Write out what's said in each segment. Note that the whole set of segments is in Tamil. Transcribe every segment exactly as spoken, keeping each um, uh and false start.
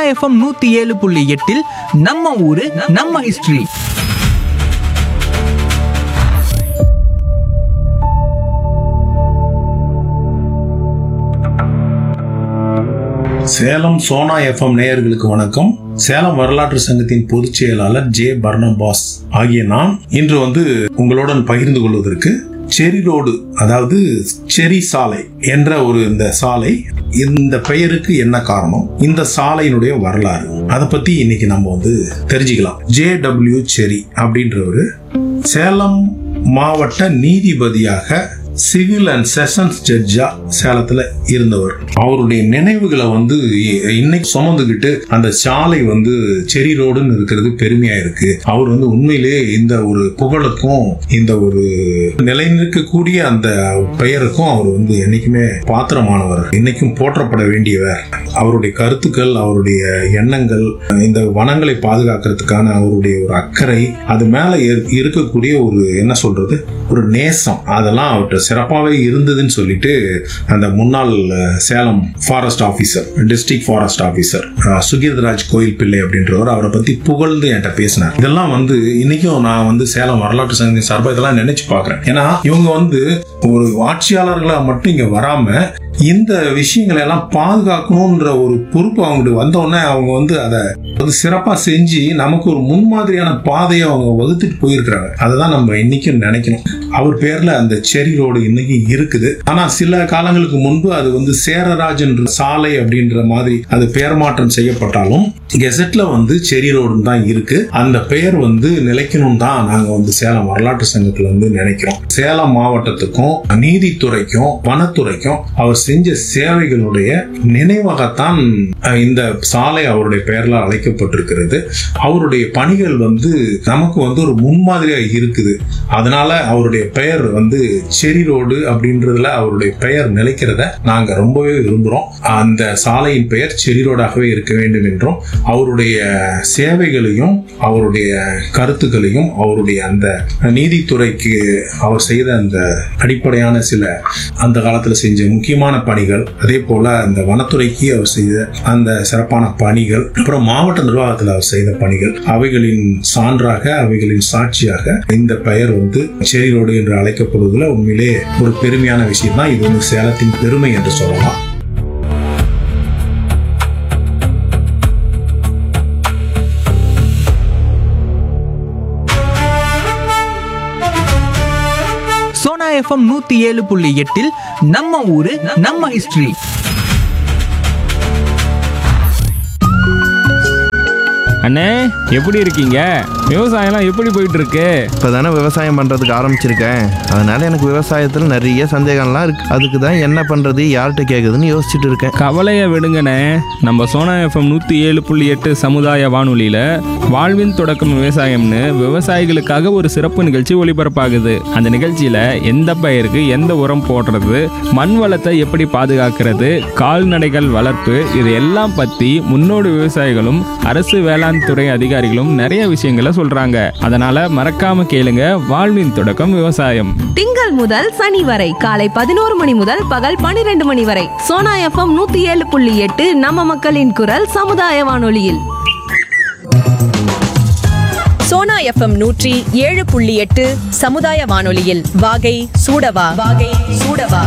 எஃப்எம் நூத்தி ஏழு புள்ளி எட்டில் நம்ம ஊரு நம்ம ஹிஸ்டரி. சேலம் சோனா எஃப்எம் நேயர்களுக்கு வணக்கம். சேலம் வரலாற்று சங்கத்தின் பொதுச் செயலாளர் ஜே பர்னபாஸ் ஆகிய நான் இன்று வந்து உங்களுடன் பகிர்ந்து கொள்வதற்கு செரி ரோடு, அதாவது செரி சாலை என்ற ஒரு இந்த சாலை, இந்த பெயருக்கு என்ன காரணம், இந்த சாலையினுடைய வரலாறு, அதை பத்தி இன்னைக்கு நம்ம வந்து தெரிஞ்சுக்கலாம். ஜே டபிள்யூ செரி அப்படின்றவரு சேலம் மாவட்ட நீதிபதியாக சிவில் அண்ட் செஷன்ஸ் ஜட்ஜா சேலத்துல இருந்தவர். அவருடைய நினைவுகளை வந்து இன்னைக்கு சுமந்துகிட்டு அந்த சாலை வந்து செரி ரோடுன்னு இருக்கிறது பெருமையா இருக்கு. அவர் வந்து உண்மையிலேயே இந்த ஒரு புகழுக்கும் இந்த ஒரு நிலைநிற்கக்கூடிய அந்த பெயருக்கும் அவர் வந்து என்னைக்குமே பாத்திரமானவர், இன்னைக்கும் போற்றப்பட வேண்டியவர். அவருடைய கருத்துக்கள், அவருடைய எண்ணங்கள், இந்த வனங்களை பாதுகாக்கிறதுக்கான அவருடைய ஒரு அக்கறை, அது மேல இருக்கக்கூடிய ஒரு என்ன சொல்றது ஒரு நேசம், அதெல்லாம் அவர்கிட்ட சிறப்பாகவே இருந்ததுன்னு சொல்லிட்டு அந்த முன்னாள் Salem forest officer, district forest officer Sugirraj கோயில் பிள்ளை அப்படின்றவர் அவரை பத்தி புகழ்ந்து என்கிட்ட பேசினார். இதெல்லாம் வந்து இன்னைக்கும் நான் வந்து சேலம் வரலாற்று சங்கத்தின் சார்பாக இதெல்லாம் நினைச்சு பாக்குறேன். ஏன்னா இவங்க வந்து ஒரு ஆட்சியாளர்களா மட்டும் இங்க வராம இந்த விஷயங்களை எல்லாம் பாதுகாக்கணும்ன்ற ஒரு பொறுப்பு அவங்களுக்கு வந்தோடனே அவங்க வந்து அதை வந்து சிறப்பா செஞ்சு நமக்கு ஒரு முன்மாதிரியான பாதையை அவங்க வகுத்துட்டு போயிருக்கிறாங்க. அதுதான் நம்ம இன்னைக்கும் நினைக்கணும். அவர் பேர்ல அந்த செரி ரோடு இன்னைக்கு இருக்குது. ஆனா சில காலங்களுக்கு முன்பு அது வந்து சேரராஜன் சாலை அப்படின்ற மாதிரி அது பெயர் மாற்றம் செய்யப்பட்டாலும் கெசட்ல வந்து செரி ரோடு தான் இருக்கு. அந்த பெயர் வந்து நிலைக்கணும் தான் நாங்க வந்து சேலம் வரலாற்று சங்கத்துல வந்து நினைக்கிறோம். சேலம் மாவட்டத்துக்கும் நீதித்துறைக்கும் வனத்துறைக்கும் அவர் செஞ்ச சேவைகளுடைய நினைவாகத்தான் இந்த சாலை அவருடைய பெயர்ல அழைக்கப்பட்டிருக்கிறது. அவருடைய பணிகள் வந்து நமக்கு வந்து ஒரு முன்மாதிரியா இருக்குது. அதனால அவருடைய பெயர் வந்து செரி ரோடு அப்படின்றதுல அவருடைய பெயர் நிலைக்கிறத நாங்க ரொம்பவே விரும்புறோம். அந்த சாலையின் பெயர் செரி ரோடாகவே இருக்க வேண்டும் என்றும், அவருடைய சேவைகளையும் அவருடைய கருத்துக்களையும் அவருடைய அந்த நீதித்துறைக்கு அவர் செய்த அந்த அடிப்படையான சில அந்த காலத்துல செஞ்ச முக்கியமான பணிகள், அதே போல அந்த வனத்துறைக்கு அவர் செய்த அந்த சிறப்பான பணிகள், அப்புறம் மாவட்ட நிர்வாகத்தில் அவர் செய்த பணிகள், அவைகளின் சான்றாக அவைகளின் சாட்சியாக இந்த பெயர் வந்து செரி ரோடு என்று அழைக்கப்படுவதில் உண்மையிலே ஒரு பெருமையான விஷயம் தான். இது வந்து சேலத்தின் பெருமை என்று சொல்லலாம். சோனா எஃப்எம் நூத்தி ஏழு புள்ளி எட்டில் நம்ம ஊரு நம்ம ஹிஸ்டரி. அண்ணே, எப்படி இருக்கீங்க? விவசாயம்லாம் எப்படி போயிட்டு இருக்கு? இப்போ தானே விவசாயம் பண்ணுறதுக்கு ஆரம்பிச்சிருக்கேன். அதனால எனக்கு விவசாயத்தில் நிறைய சந்தேகம்லாம் இருக்கு. அதுக்கு தான் என்ன பண்ணுறது, யார்கிட்ட கேட்குதுன்னு யோசிச்சுட்டு இருக்கேன். கவலையை விடுங்கண்ணே. நம்ம சோனா எஃப்எம் நூற்றி ஏழு புள்ளி எட்டு சமுதாய வானொலியில் வாழ்வின் தொடக்கம் விவசாயம்னு விவசாயிகளுக்காக ஒரு சிறப்பு நிகழ்ச்சி ஒளிபரப்பாகுது. அந்த நிகழ்ச்சியில் எந்த பயிருக்கு எந்த உரம் போடுறது, மண் வளத்தை எப்படி பாதுகாக்கிறது, கால்நடைகள் வளர்ப்பு, இது எல்லாம் பற்றி முன்னோடி விவசாயிகளும் அரசு வேளாண் துறை அதிகாரிகளும் நிறைய விஷயங்களை சொல்றாங்க. அதனால மறக்காம கேளுங்க. வாழ்வின் தொடக்கம் விவசாயம். திங்கள் முதல் சனி வரை காலை பதினோரு மணி முதல் பகல் பனிரெண்டு மணி வரை சோனா எஃப்எம் நூத்தி ஏழு புள்ளி எட்டு நம்ம மக்களின் குரல் சமுதாய வானொலியில். சோனா எஃப்எம் நூற்றி ஏழு புள்ளி எட்டு சமுதாய வானொலியில் வாகை சூடவா வாகை சூடவா.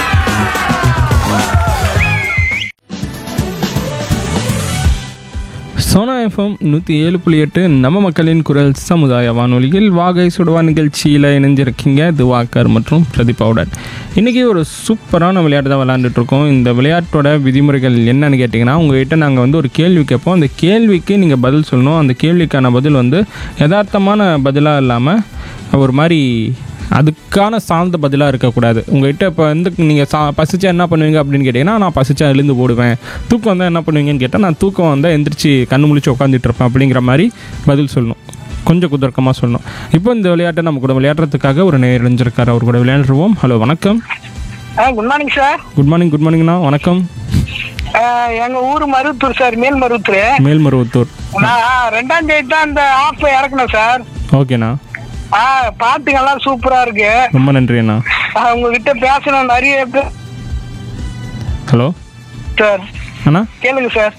சோனா எஃப்எம் நூற்றி ஏழு புள்ளி எட்டு நம்ம மக்களின் குரல் சமுதாய வானொலியில் வாகை சுடுவா நிகழ்ச்சியில் இணைஞ்சிருக்கீங்க திவாகர் மற்றும் பிரதீபாவுடன். இன்றைக்கி ஒரு சூப்பரான விளையாட்டு தான் விளையாண்டுட்ருக்கோம். இந்த விளையாட்டோட விதிமுறைகள் என்னன்னு கேட்டிங்கன்னா, உங்கள்கிட்ட நாங்கள் வந்து ஒரு கேள்வி கேட்போம். அந்த கேள்விக்கு நீங்கள் பதில் சொல்லணும். அந்த கேள்விக்கான பதில் வந்து யதார்த்தமான பதிலாக இல்லாமல் ஒரு மாதிரி அதுக்கான சார்ந்த பதிலாக இருக்கக்கூடாது. உங்கள்கிட்ட இப்போ வந்து நீங்கள் சா பசிச்சா என்ன பண்ணுவீங்க அப்படின்னு கேட்டிங்கன்னா, நான் பசிச்சா எழுந்து போடுவேன். தூக்கம் வந்தால் என்ன பண்ணுவீங்கன்னு கேட்டால், நான் தூக்கம் வந்தால் எந்திரிச்சு கண்ணு முழிச்சு உட்காந்துட்டு இருப்பேன் அப்படிங்கிற மாதிரி பதில் சொல்லணும். கொஞ்சம் குதர்க்கமாக சொல்லணும். இப்போ இந்த விளையாட்டை நம்ம கூட விளையாடுறதுக்காக ஒரு நேர் இணைஞ்சிருக்காரு. அவர் கூட விளையாண்டுருவோம். ஹலோ, வணக்கம். Good morning sir. Good morning. Good மார்னிங்ண்ணா, வணக்கம். எங்க ஊர் மருவத்தூர் சார், மேல் மருவத்தூர். மேல் மருவத்தூர். நான் ரெண்டாம் தேதி தான் இந்த ஆஃப் இறக்கணும் சார். ஓகேண்ணா. ஆ, பாட்டுங்கெல்லாம் சூப்பரா இருக்கு. ரொம்ப நன்றி அண்ணா. உங்ககிட்ட பேசணும் நிறைய. ஹலோ சார் அண்ணா, கேளுங்க சார்.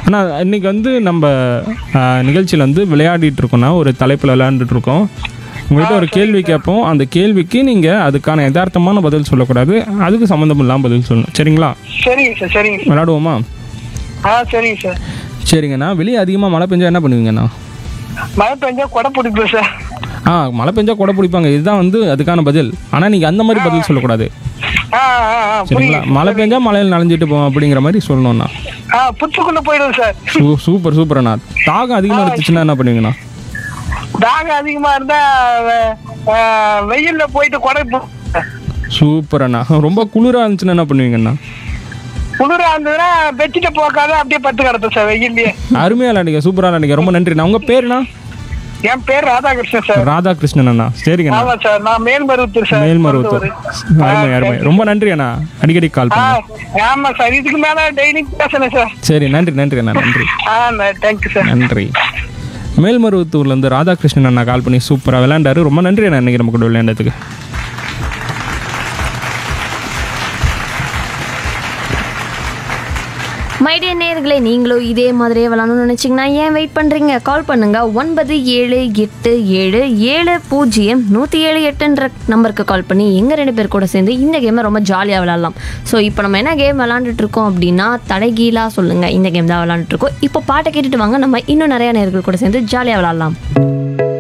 ஆனால் இன்றைக்கி வந்து நம்ம நிகழ்ச்சியில் வந்து விளையாடிட்டு இருக்கோம்னா ஒரு தலைப்பில் விளையாண்டுட்டு இருக்கோம். உங்கள்கிட்ட ஒரு கேள்வி கேட்போம். அந்த கேள்விக்கு நீங்கள் அதுக்கான யதார்த்தமான பதில் சொல்லக்கூடாது, அதுக்கு சம்மந்தம் இல்லாமல் பதில் சொல்லணும். சரிங்களா? சரிங்க சார் சரிங்க சார். விளையாடுவோமா? ஆ சரிங்க சார். சரிங்கண்ணா. வெளியே அதிகமாக மழை பெஞ்சா என்ன பண்ணுவீங்கண்ணா? மழை பெஞ்சா கொடை பிடிப்பேன் சார். ஆ மழை பெஞ்சா கூட பிடிப்பாங்க, இதுதான் வந்து அதுக்கான பதில். ஆனால் நீங்கள் அந்த மாதிரி பதில் சொல்லக்கூடாது. ஆ ஆ ஆ சரிங்களா? மழை பெஞ்சா மழையில் நனைஞ்சிட்டு போவோம் அப்படிங்கிற மாதிரி சொல்லணும்ண்ணா. ஆ புத்துக்குள்ள போயிடுது சார். சூ சூப்பர் சூப்பர்ண்ணா. தாகம் அதிகமாக இருந்துச்சுன்னா என்ன பண்ணுவீங்கண்ணா? தாகம் அதிகமா இருந்தா வெ- ஆ, வெயில்ல போயிட்டு கொடை பி- சூப்பர் அண்ணா. ரொம்ப குளிராக இருந்துச்சுன்னா என்ன பண்ணுவீங்கண்ணா? குளிரா இருந்ததுன்னா பெட்ஷீட்டை போக்காத அப்படியே பத்து கிடப்பேன் சார் வெயில்லயே. அருமையாக விளையாடுங்க, சூப்பராக விளையாடுங்க. ரொம்ப நன்றிண்ணா. உங்கள் பேருண்ணா? என் பேர் ராதாகிருஷ்ணன் சார். ராதாகிருஷ்ணன் அண்ணா. சரிங்கண்ணா. ஆமா சார், நான் மேல்மருவத்தூர் சார். மேல்மருவத்தூர். அருமை அருமை. ரொம்ப நன்றி அண்ணா. அடிக்கடி கால் ஆ, பண்ணுங்க. ஆமா சார், இதுக்கு மேல டெய்லி பேசணும் சார். சரி, நன்றி நன்றி அண்ணா. நன்றி ஆ தேங்க்யூ சார். நன்றி. மேல்மருவத்தூர்லேருந்து ராதாகிருஷ்ணன் அண்ணா கால் பண்ணி சூப்பராக விளையாண்டாரு. ரொம்ப நன்றி அண்ணா இன்னைக்கு நம்ம கூட விளையாண்டதுக்கு. மைடிய நேயர்களே, நீங்களும் இதே மாதிரியே விளாடணும்னு நினச்சிங்கன்னா ஏன் வெயிட் பண்ணுறீங்க? கால் பண்ணுங்கள். ஒன்பது ஏழு எட்டு ஏழு ஏழு பூஜ்ஜியம் நூற்றி ஏழு எட்டுன்ற நம்பருக்கு கால் பண்ணி எங்கள் ரெண்டு பேர் கூட சேர்ந்து இந்த கேமை ரொம்ப ஜாலியாக விளாட்லாம். ஸோ இப்போ நம்ம என்ன கேம் விளாண்டுட்டு இருக்கோம் அப்படின்னா தலைகீழாக சொல்லுங்கள். இந்த கேம் தான் விளாண்டுட்டு இருக்கோம். இப்போ பாட்டை கேட்டுட்டு வாங்க, நம்ம இன்னும் நிறையா நேயர்கள் கூட சேர்ந்து ஜாலியாக விளாட்லாம்.